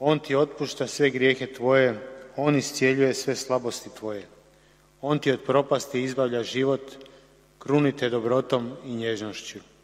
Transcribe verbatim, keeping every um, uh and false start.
On ti otpušta sve grijehe tvoje, on iscijeljuje sve slabosti tvoje. On ti od propasti izbavlja život, kruni te dobrotom i nježnošću.